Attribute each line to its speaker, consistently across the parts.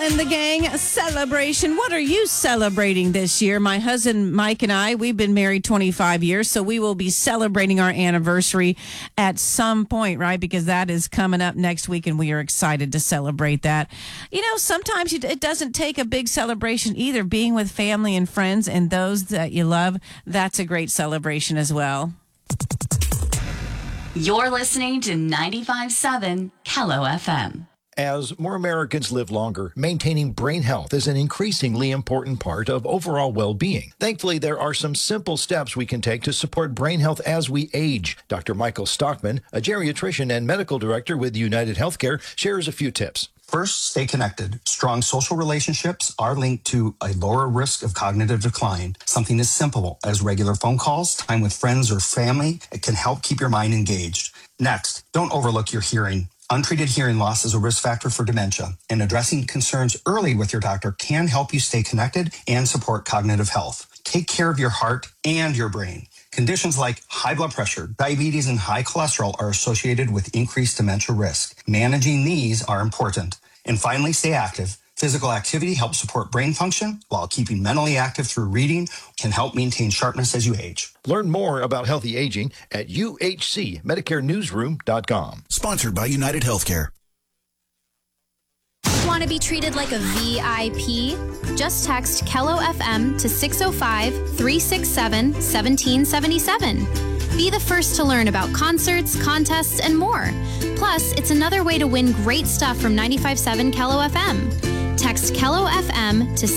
Speaker 1: and the gang celebration. What are you celebrating this year? My husband Mike and I, we've been married 25 years, so we will be celebrating our anniversary at some point, right? Because that is coming up next week, and we are excited to celebrate that. You know, sometimes it doesn't take a big celebration either. Being with family and friends and those that you love, that's a great celebration as well.
Speaker 2: You're listening to 95.7 Kello FM.
Speaker 3: As more Americans live longer, maintaining brain health is an increasingly important part of overall well-being. Thankfully, there are some simple steps we can take to support brain health as we age. Dr. Michael Stockman, a geriatrician and medical director with United Healthcare, shares a few tips.
Speaker 4: First, stay connected. Strong social relationships are linked to a lower risk of cognitive decline. Something as simple as regular phone calls, time with friends or family, it can help keep your mind engaged. Next, don't overlook your hearing. Untreated hearing loss is a risk factor for dementia, and addressing concerns early with your doctor can help you stay connected and support cognitive health. Take care of your heart and your brain. Conditions like high blood pressure, diabetes, and high cholesterol are associated with increased dementia risk. Managing these are important. And finally, stay active. Physical activity helps support brain function, while keeping mentally active through reading can help maintain sharpness as you age.
Speaker 3: Learn more about healthy aging at uhcmedicarenewsroom.com.
Speaker 5: Sponsored by United Healthcare.
Speaker 6: Want to be treated like a VIP? Just text Kello FM to 605-367-1777. Be the first to learn about concerts, contests, and more. Plus, it's another way to win great stuff from 95.7 Kello FM. Text Kello FM to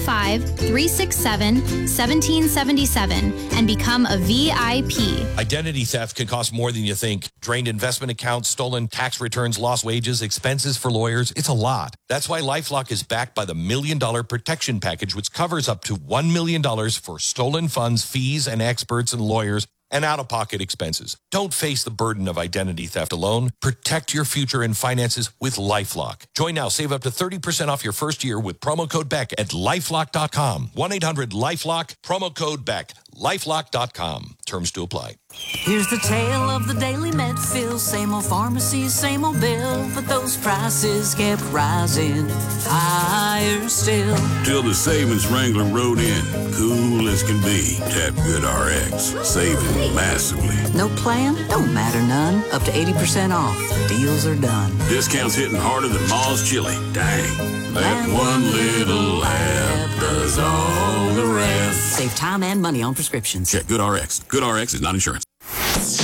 Speaker 6: 605-367-1777 and become a VIP.
Speaker 7: Identity theft can cost more than you think. Drained investment accounts, stolen tax returns, lost wages, expenses for lawyers. It's a lot. That's why LifeLock is backed by the $1 Million Protection Package, which covers up to $1 million for stolen funds, fees, and experts and lawyers, and out-of-pocket expenses. Don't face the burden of identity theft alone. Protect your future and finances with LifeLock. Join now. Save up to 30% off your first year with promo code BECK at LifeLock.com. 1-800-LifeLock, promo code BECK. LifeLock.com. Terms to apply.
Speaker 8: Here's the tale of the daily med fill. Same old pharmacies, same old bill, but those prices kept rising higher still.
Speaker 9: Till the savings Wrangler rode in, cool as can be. Tap GoodRx, saving massively.
Speaker 8: No plan? Don't matter none. Up to 80% off. Deals are done.
Speaker 9: Discounts hitting harder than Ma's chili. Dang, that one little app does all the rest.
Speaker 8: Save time and money on prescriptions.
Speaker 9: Check GoodRx. GoodRx is not insurance.